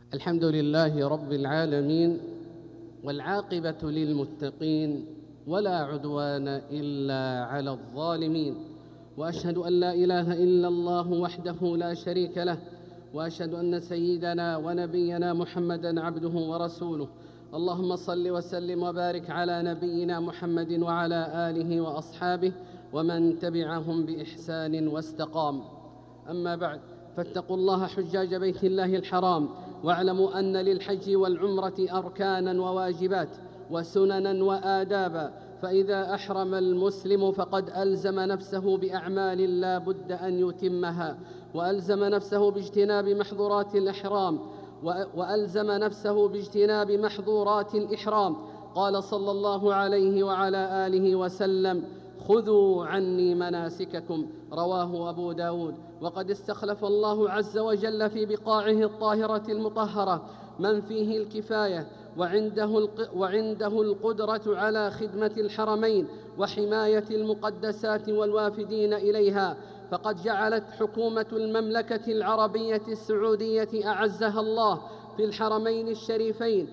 الحمد لله رب العالمين، والعاقبة للمتقين، ولا عدوان إلا على الظالمين. وأشهد أن لا إله إلا الله وحده لا شريك له، وأشهد أن سيدنا ونبينا محمدًا عبده ورسوله. اللهم صل وسلم وبارك على نبينا محمد وعلى آله وأصحابه ومن تبعهم بإحسان واستقام. أما بعد، فاتقوا الله حجاج بيت الله الحرام، واعلموا أن للحج والعمرة أركاناً وواجبات وسنناً وآداباً، فإذا أحرم المسلم فقد ألزم نفسه بأعمال لا بد أن يتمها، وألزم نفسه باجتناب محظورات الإحرام قال صلى الله عليه وعلى آله وسلم: خذوا عني مناسككم، رواه أبو داود. وقد استخلف الله عز وجل في بقاعه الطاهرة المطهرة من فيه الكفاية وعنده القدرة على خدمة الحرمين وحماية المقدسات والوافدين إليها، فقد جعلت حكومة المملكة العربية السعودية أعزها الله في الحرمين الشريفين